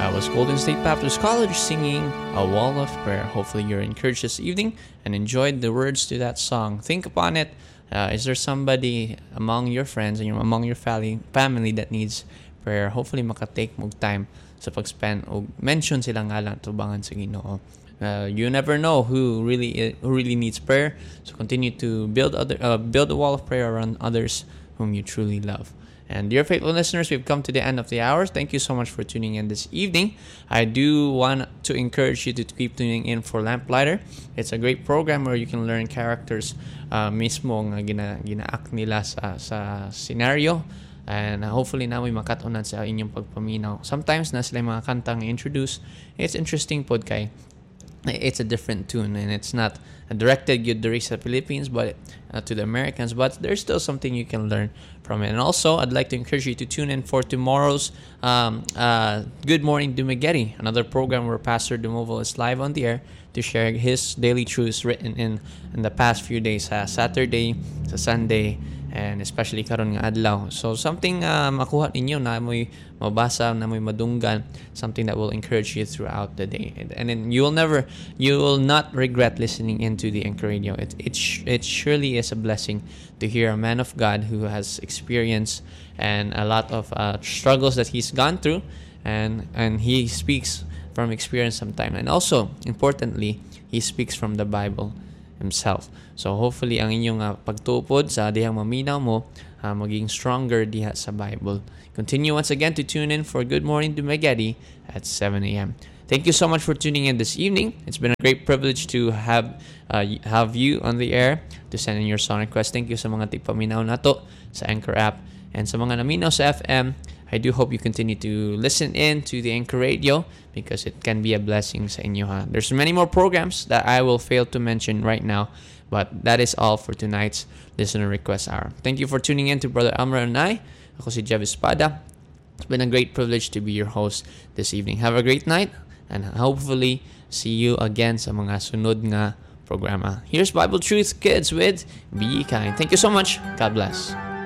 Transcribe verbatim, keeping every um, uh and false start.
That was Golden State Baptist College singing A Wall of Prayer. Hopefully you're encouraged this evening and enjoyed the words to that song. Think upon it. Uh, is there somebody among your friends and among your family family that needs prayer? Hopefully makatake mo time sa pag-spend o mention sila nga lang tubangan sa Ginoo. Uh, you never know who really who really needs prayer. So continue to build other uh, build a wall of prayer around others whom you truly love. And dear faithful listeners, we've come to the end of the hour. Thank you so much for tuning in this evening. I do want to encourage you to keep tuning in for Lamplighter. It's a great program where you can learn characters uh, mismo nga gina, gina-act nila sa, sa scenario. And hopefully na may makatunan sa inyong pagpaminaw. Sometimes na sila mga kantang introduce. It's interesting pod kay it's a different tune and it's not directed yun diri sa Philippines but uh, to the Americans, but there's still something you can learn from it. And also I'd like to encourage you to tune in for tomorrow's um, uh, Good Morning Dumaguete, another program where Pastor Dumoval is live on the air to share his daily truths written in in the past few days, sa Saturday, sa Sunday, and especially karon nga adlaw. So something uh, makuha ninyo na mo'y mabasa, na mo'y madunggan, something that will encourage you throughout the day. And, and then you will never, you will not regret listening into the Anchor Radio. It it sh- it surely is a blessing to hear a man of God who has experience and a lot of uh, struggles that he's gone through, and and he speaks from experience sometimes. And also, importantly, he speaks from the Bible himself. So hopefully ang inyong uh, pagtupod sa dihang maminaw mo uh, maging stronger diha sa Bible. Continue once again to tune in for Good Morning Dumaguete at seven a.m. Thank you so much for tuning in this evening. It's been a great privilege to have uh, have you on the air to send in your song request. Thank you sa mga tigpaminaw nato sa Anchor app, and sa mga naminaw sa F M. I do hope you continue to listen in to the Anchor Radio because it can be a blessing sa inyo. Ha? There's many more programs that I will fail to mention right now, but that is all for tonight's Listener Request Hour. Thank you for tuning in to Brother Amra and I. Ako si Jeff Espada. It's been a great privilege to be your host this evening. Have a great night and hopefully see you again sa mga sunod nga programa. Here's Bible Truth Kids with Be Kind. Thank you so much. God bless.